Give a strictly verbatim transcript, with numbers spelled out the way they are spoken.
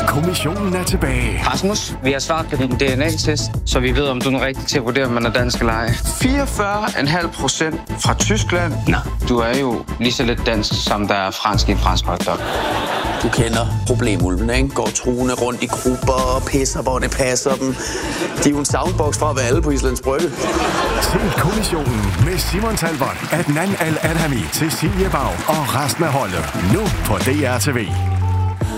kommissionen er tilbage. Rasmus, vi har svaret på din D N A-test, så vi ved, om du er den rigtige til at vurdere, om man er dansk eller ej. fireogfyrre komma fem procent fra Tyskland. Nå, du er jo lige så lidt dansk, som der er fransk i en fransk hotdog. Du kender problemulven, ikke? Går truende rundt i grupper og pisser, hvor det passer dem. De er jo en soundbox fra at være alle på Islands Brygge. Se kommissionen med Simon Talbot, Adnan Al-Adhami, Cecilie Bau og resten af holdet. Nu på D R T V.